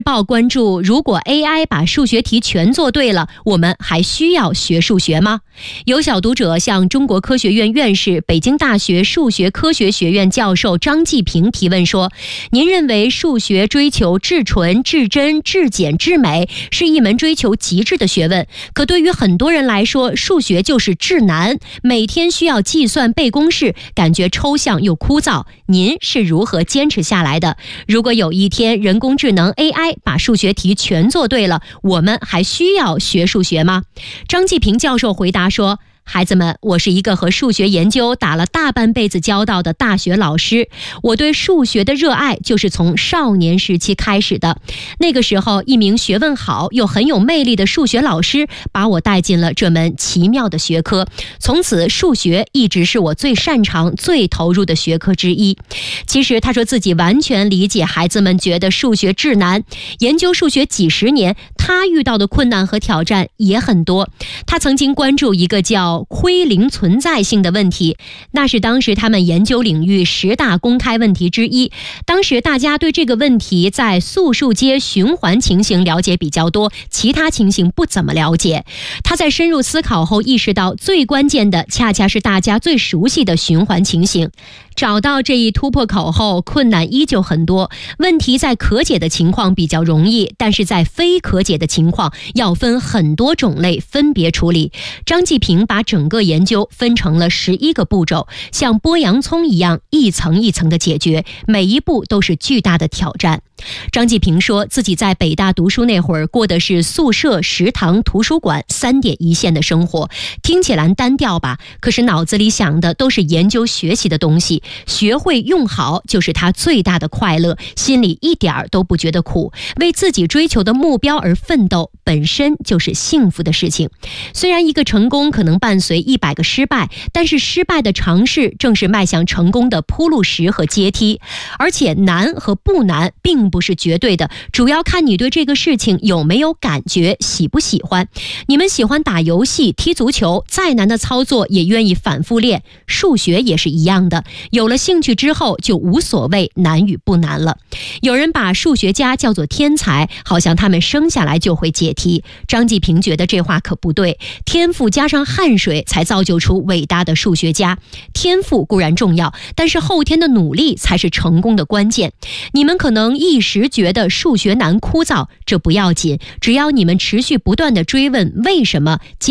报关注，如果 AI 把数学题全做对了，我们还需要学数学吗？有小读者向中国科学院院士、北京大学数学科学学院教授张继平提问说，您认为数学追求至纯、至真、至简、至美是一门追求极致的学问，可对于很多人来说，数学就是至难，每天需要计算背公式，感觉抽象又枯燥，您是如何坚持下来的？如果有一天人工智能 AI 把数学题全做对了，我们还需要学数学吗？张继平教授回答说，孩子们，我是一个和数学研究打了大半辈子交道的大学老师，我对数学的热爱就是从少年时期开始的。那个时候，一名学问好又很有魅力的数学老师把我带进了这门奇妙的学科，从此数学一直是我最擅长、最投入的学科之一。其实他说自己完全理解孩子们觉得数学至难，研究数学几十年，他遇到的困难和挑战也很多。他曾经关注一个叫亏零存在性的问题，那是当时他们研究领域10大公开问题之一。当时大家对这个问题在素数阶循环情形了解比较多，其他情形不怎么了解。他在深入思考后意识到，最关键的恰恰是大家最熟悉的循环情形。找到这一突破口后，困难依旧很多。问题在可解的情况比较容易，但是在非可解的情况要分很多种类分别处理。张继平把整个研究分成了11个步骤，像剥洋葱一样一层一层的解决，每一步都是巨大的挑战。张继平说自己在北大读书那会儿过的是宿舍、食堂、图书馆3点一线的生活，听起来单调吧，可是脑子里想的都是研究学习的东西，学会用好就是他最大的快乐，心里一点都不觉得苦，为自己追求的目标而奋斗本身就是幸福的事情。虽然一个成功可能伴随100个失败，但是失败的尝试正是迈向成功的铺路石和阶梯。而且难和不难并不是绝对的，主要看你对这个事情有没有感觉，喜不喜欢。你们喜欢打游戏、踢足球，再难的操作也愿意反复练，数学也是一样的，有了兴趣之后就无所谓难与不难了。有人把数学家叫做天才，好像他们生下来就会解题。张继平觉得这话可不对，天赋加上汗水才造就出伟大的数学家。天赋固然重要，但是后天的努力才是成功的关键。你们可能一时觉得数学难枯燥，这不要紧，只要你们持续不断地追问为什么，